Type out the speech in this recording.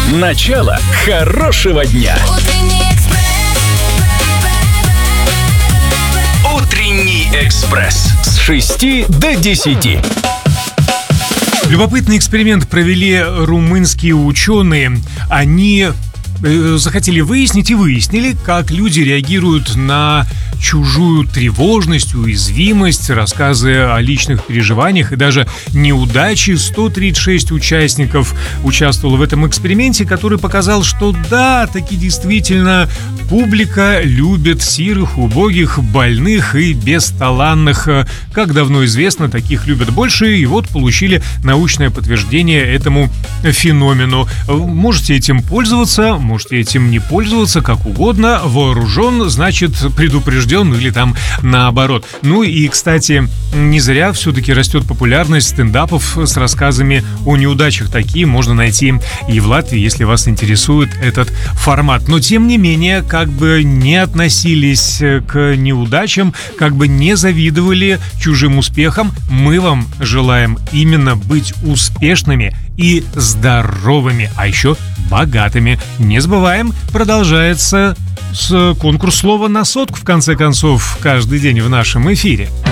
Начало хорошего дня. Утренний экспресс с 6 до 10. Любопытный эксперимент провели румынские ученые. Они захотели выяснить и выяснили, как люди реагируют на чужую тревожность, уязвимость, рассказы о личных переживаниях и даже неудачи. 136 участников участвовало в этом эксперименте, который показал, что да, таки действительно публика любит сирых, убогих, больных и бесталанных. Как давно известно, таких любят больше, и вот получили научное подтверждение этому феномену. Можете этим пользоваться, можете этим не пользоваться, как угодно. Вооружен, значит предупрежден, или там наоборот. Ну и, кстати, не зря все-таки растет популярность стендапов с рассказами о неудачах. Такие можно найти и в Латвии, если вас интересует этот формат. Но, тем не менее, как бы не относились к неудачам, как бы не завидовали чужим успехам, мы вам желаем именно быть успешными и здоровыми, а еще богатыми. Не забываем, продолжается конкурс слова на сотку, в конце концов, каждый день в нашем эфире.